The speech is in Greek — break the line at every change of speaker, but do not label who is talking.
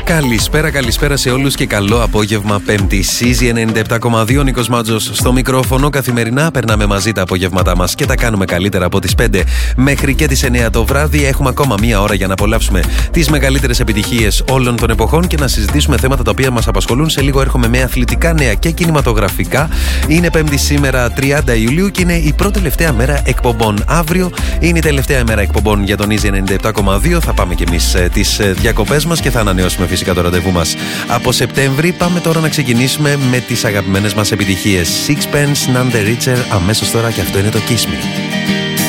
Καλησπέρα σε όλους και καλό απόγευμα Πέμπτη. Easy 97,2, Νίκος Μάτζος στο μικρόφωνο. Καθημερινά περνάμε μαζί τα απογεύματά μας και τα κάνουμε καλύτερα από τις 5 μέχρι και τις 9 το βράδυ. Έχουμε ακόμα μία ώρα για να απολαύσουμε τις μεγαλύτερες επιτυχίες όλων των εποχών και να συζητήσουμε θέματα τα οποία μας απασχολούν. Σε λίγο έρχομαι με αθλητικά νέα και κινηματογραφικά. Είναι Πέμπτη σήμερα 30 Ιουλίου και είναι η πρώτη τελευταία μέρα εκπομπών. Αύριο είναι η τελευταία μέρα εκπομπών για τον Easy 97,2. Θα πάμε κι εμείς τις διακοπές μας και θα ανανεώσουμε φυσικά το ραντεβού μας από Σεπτέμβρη. Πάμε τώρα να ξεκινήσουμε με τις αγαπημένες μας επιτυχίες. Sixpence None the Richer αμέσως τώρα, και αυτό είναι το Kiss Me.